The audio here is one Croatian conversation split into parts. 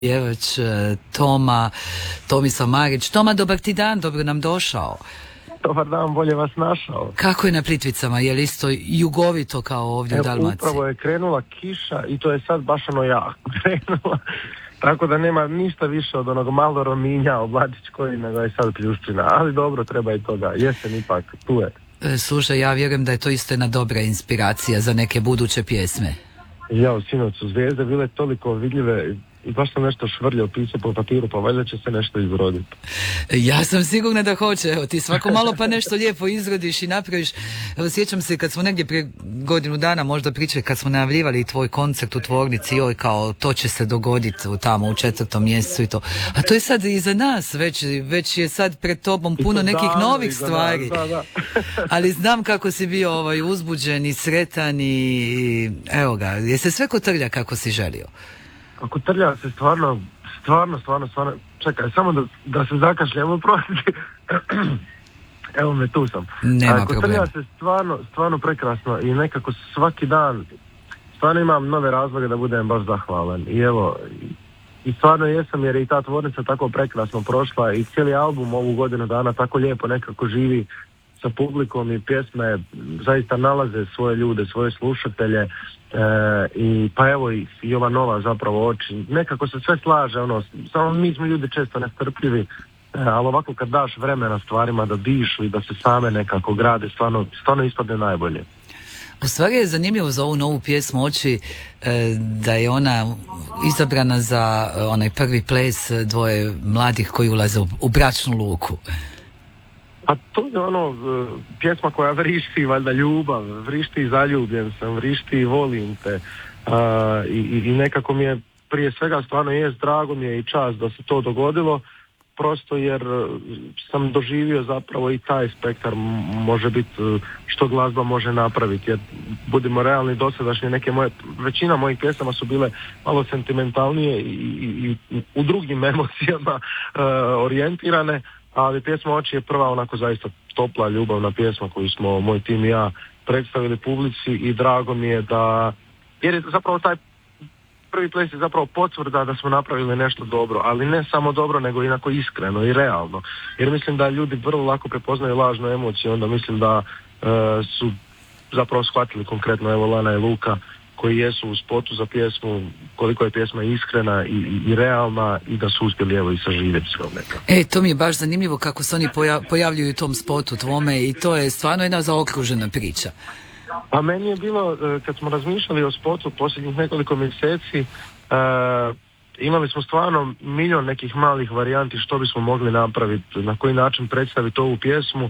pjevač Tomislav Marić. Toma, dobar ti dan, dobro nam došao. Dobar dan, bolje vas našao. Kako je na Plitvicama, je li isto jugovito kao ovdje u Dalmaciji? Upravo je krenula kiša i to je sad baš ono jako krenula. Tako da nema ništa više od onog malo rominja, obladić koji nego je sad pljuščina. Ali dobro, treba i toga. Jesen ipak, tu je. Slušaj, ja vjerujem da je to isto jedna dobra inspiracija za neke buduće pjesme. Sinoć su zvijezde bile toliko vidljive i baš sam nešto švrljao, pisao po papiru, pa valjda će se nešto izroditi. Ja sam sigurna da hoće, evo ti svako malo pa nešto lijepo izrodiš i napraviš. Evo sjećam se kad smo negdje prije godinu dana možda pričali, kad smo najavljivali tvoj koncert u tvornici, joj kao to će se dogoditi tamo u 4. mjesecu i to. A to je sad iza nas, već je sad pred tobom puno nekih novih stvari. Da. Ali znam kako si bio uzbuđen i sretan i evo ga, je se sve kotrlja kako si želio. Ako trlja se stvarno, čekaj, samo da se zakašljamo, prosti. Evo me, tu sam. Nema ako problema. Trlja se stvarno prekrasno i nekako svaki dan stvarno imam nove razloge da budem baš zahvalan. I evo, i stvarno jesam jer je i ta tvornica tako prekrasno prošla i cijeli album ovu godinu dana tako lijepo nekako živi sa publikom i pjesme zaista nalaze svoje ljude, svoje slušatelje. I pa evo i ova nova zapravo oči, nekako se sve slaže, samo mi smo ljudi često nestrpljivi, ali ovako kad daš vremena stvarima da dišu i da se same nekako grade, stvarno ispadne najbolje. U stvari je zanimljivo za ovu novu pjesmu Oči da je ona izabrana za onaj prvi ples dvoje mladih koji ulaze u bračnu luku. A to je pjesma koja vrišti valjda ljubav, vrišti zaljubljen sam, vrišti volim te. I nekako mi je prije svega stvarno drago mi je i čast da se to dogodilo, prosto jer sam doživio zapravo i taj spektar može biti što glazba može napraviti, jer budimo realni, dosadašnje većina mojih pjesama su bile malo sentimentalnije i u drugim emocijama orijentirane, ali pjesma Oči je prva onako zaista topla ljubavna pjesma koju smo moj tim i ja predstavili publici i drago mi je da, jer je zapravo taj prvi ples je zapravo potvrda da smo napravili nešto dobro, ali ne samo dobro nego inako iskreno i realno, jer mislim da ljudi vrlo lako prepoznaju lažnu emociju, onda mislim da su zapravo shvatili konkretno evo Lana i Luka koji jesu u spotu za pjesmu, koliko je pjesma iskrena i realna i da su uspjeli evo i saživjeti sve neka. To mi je baš zanimljivo kako se oni pojavljuju u tom spotu tvome i to je stvarno jedna zaokružena priča. Pa meni je bilo, kad smo razmišljali o spotu posljednjih nekoliko mjeseci, imali smo stvarno milion nekih malih varijanti što bismo mogli napraviti, na koji način predstaviti ovu pjesmu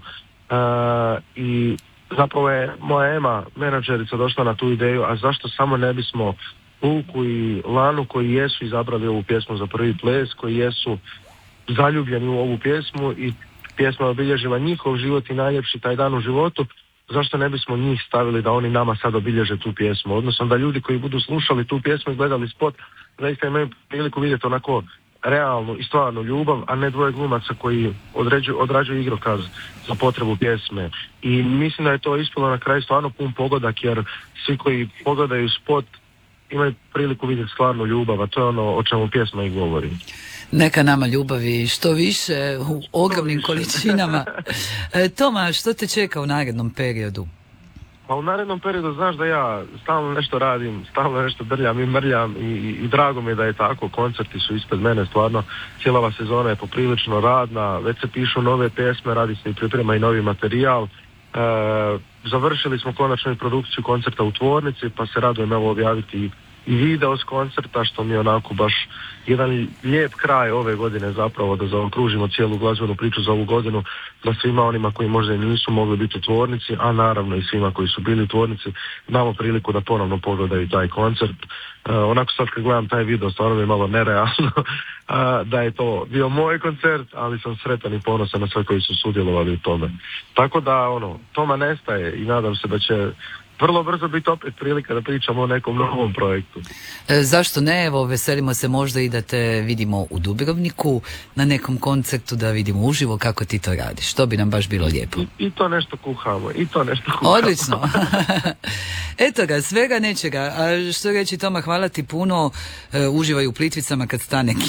i zapravo je moja Ema, menadžerica, došla na tu ideju, a zašto samo ne bismo Luku i Lanu koji jesu izabrali ovu pjesmu za prvi ples, koji jesu zaljubljeni u ovu pjesmu i pjesma obilježila njihov život i najljepši taj dan u životu, zašto ne bismo njih stavili da oni nama sad obilježe tu pjesmu, odnosno da ljudi koji budu slušali tu pjesmu i gledali spot, zaista imaju priliku vidjeti onako realnu i stvarnu ljubav, a ne dvoje glumaca koji odrađuju igrokaz za potrebu pjesme. I mislim da je to ispalo na kraju stvarno pun pogodak, jer svi koji pogledaju spot imaju priliku vidjeti stvarnu ljubav, a to je ono o čemu pjesma i govori. Neka nama ljubavi što više u ogromnim količinama. Toma, što te čeka u narednom periodu? Pa u narednom periodu znaš da ja stalno nešto radim, stalno nešto drljam i mrljam i drago mi je da je tako, koncerti su ispred mene, stvarno cijela ova sezona je poprilično radna, već se pišu nove pjesme, radi se i priprema i novi materijal. Završili smo konačno i produkciju koncerta u tvornici, pa se radujem evo objaviti i video s koncerta, što mi je onako baš jedan lijep kraj ove godine zapravo, da zaokružimo cijelu glazbenu priču za ovu godinu, da svima onima koji možda i nisu mogli biti u tvornici, a naravno i svima koji su bili u tvornici, damo priliku da ponovno pogledaju taj koncert. Onako sad kad gledam taj video, stvarno mi je malo nerealno da je to bio moj koncert, ali sam sretan i ponosan na sve koji su sudjelovali u tome. Tako da Toma nestaje i nadam se da će vrlo brzo biti opet prilika da pričamo o nekom novom projektu. Zašto ne? Evo, veselimo se možda i da te vidimo u Dubrovniku na nekom koncertu, da vidimo uživo kako ti to radiš. To bi nam baš bilo lijepo. I to nešto kuhamo. Odlično. Eto ga, svega nečega. A što reći, Toma, hvala ti puno. Uživaj u Plitvicama kad stane